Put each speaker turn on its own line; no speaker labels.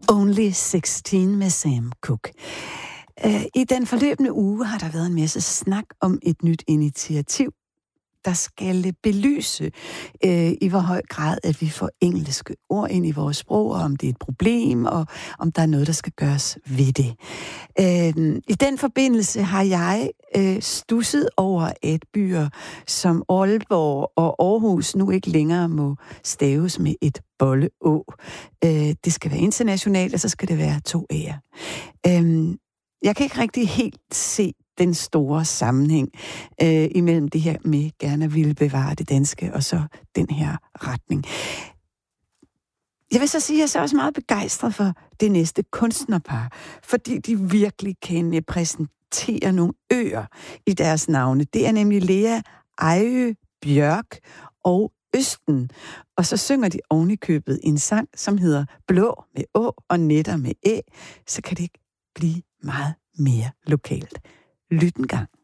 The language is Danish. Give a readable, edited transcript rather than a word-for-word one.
Only 16 med Sam Cooke. I den forløbende uge har der været en masse snak om et nyt initiativ, der skal belyse i hvor høj grad, at vi får engelske ord ind i vores sprog, og om det er et problem, og om der er noget, der skal gøres ved det. I den forbindelse har jeg stusset over, at byer som Aalborg og Aarhus nu ikke længere må staves med et bolle-å. Det skal være internationalt, og så skal det være 2 æ'er. Jeg kan ikke rigtig helt se den store sammenhæng imellem det her med gerne at ville bevare det danske, og så den her retning. Jeg vil så sige, at jeg er så også meget begejstret for det næste kunstnerpar, fordi de virkelig kan præsentere nogle øer i deres navne. Det er nemlig Lea Ejø Bjørk og Østen. Og så synger de ovenikøbet en sang, som hedder Blå med Å og Netter med Æ. Så kan det ikke blive meget mere lokalt. Lyt en gang.